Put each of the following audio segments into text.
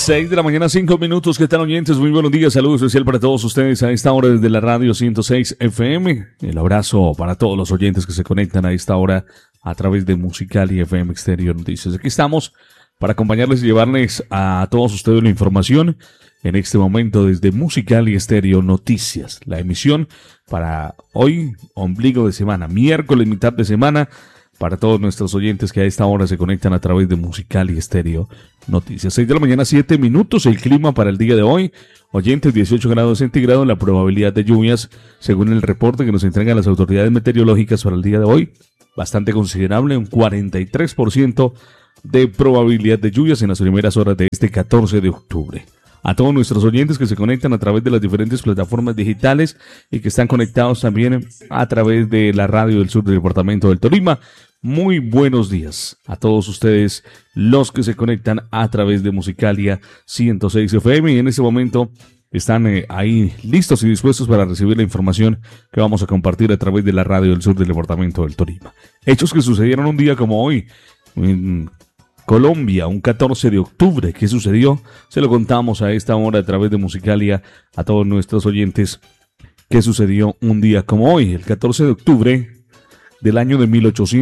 6 de la mañana, 5 minutos. ¿Qué tal, oyentes? Muy buenos días. Saludos especial para todos ustedes a esta hora desde la radio 106 FM. El abrazo para todos los oyentes que se conectan a esta hora a través de Musicali FM Exterior Noticias. Aquí estamos para acompañarles y llevarles a todos ustedes la información en este momento desde Musicali Exterior Noticias. La emisión para hoy, ombligo de semana, miércoles, mitad de semana, para todos nuestros oyentes que a esta hora se conectan a través de Musicali Estéreo Noticias. 6 de la mañana, 7 minutos, el clima para el día de hoy. Oyentes, 18 grados centígrados, la probabilidad de lluvias, según el reporte que nos entregan las autoridades meteorológicas para el día de hoy, bastante considerable, un 43% de probabilidad de lluvias en las primeras horas de este 14 de octubre. A todos nuestros oyentes que se conectan a través de las diferentes plataformas digitales y que están conectados también a través de la radio del sur del departamento del Tolima, muy buenos días a todos ustedes, los que se conectan a través de Musicalia 106 FM y en este momento están ahí listos y dispuestos para recibir la información que vamos a compartir a través de la radio del sur del departamento del Tolima. Hechos que sucedieron un día como hoy en Colombia, un 14 de octubre. ¿Qué sucedió? Se lo contamos a esta hora a través de Musicalia a todos nuestros oyentes. ¿Qué sucedió un día como hoy? El 14 de octubre del año de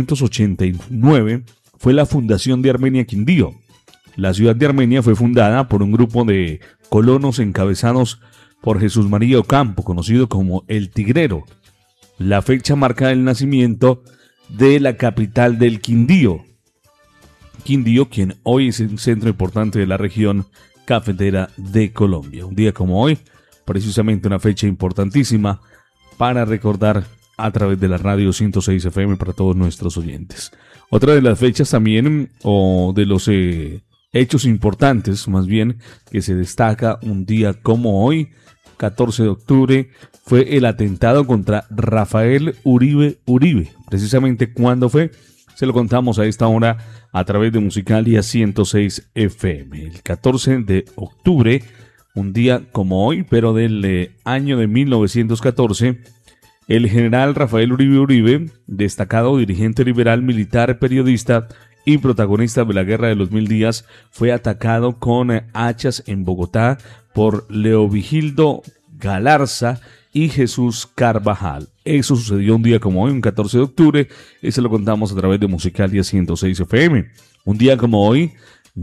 1889 fue la fundación de Armenia Quindío. La ciudad de Armenia fue fundada por un grupo de colonos encabezados por Jesús María Ocampo, conocido como el Tigrero. La fecha marca el nacimiento de la capital del Quindío. Quindío, quien hoy es un centro importante de la región cafetera de Colombia. Un día como hoy, precisamente una fecha importantísima para recordar a través de la radio 106 FM para todos nuestros oyentes. Otra de las fechas también, o de los hechos importantes, más bien, que se destaca un día como hoy, 14 de octubre, fue el atentado contra Rafael Uribe Uribe. Precisamente, ¿cuándo fue? Se lo contamos a esta hora a través de Musicalia 106 FM. El 14 de octubre, un día como hoy, pero del año de 1914, el general Rafael Uribe Uribe, destacado dirigente liberal, militar, periodista y protagonista de la Guerra de los 1000 días, fue atacado con hachas en Bogotá por Leovigildo Galarza y Jesús Carvajal. Eso sucedió un día como hoy, un 14 de octubre, y se lo contamos a través de Musicalia 106 FM. Un día como hoy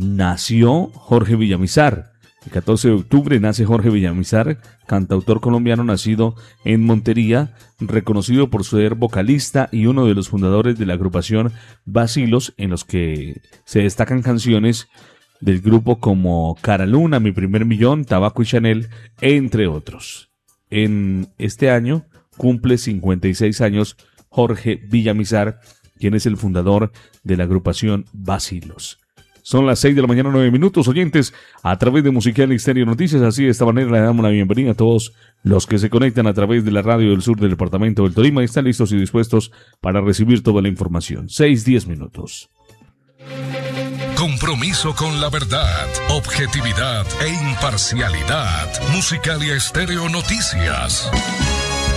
nació Jorge Villamizar. El 14 de octubre nace Jorge Villamizar, cantautor colombiano nacido en Montería, reconocido por ser vocalista y uno de los fundadores de la agrupación Bacilos, en los que se destacan canciones del grupo como Cara Luna, Mi Primer Millón, Tabaco y Chanel, entre otros. En este año cumple 56 años Jorge Villamizar, quien es el fundador de la agrupación Bacilos. Son las 6 de la mañana, 9 minutos, oyentes, a través de Musicalia Exterior Noticias. Así de esta manera le damos la bienvenida a todos los que se conectan a través de la radio del sur del departamento del Tolima y están listos y dispuestos para recibir toda la información. 6:10 minutos. Compromiso con la verdad, objetividad e imparcialidad. Musicalia Estéreo Noticias.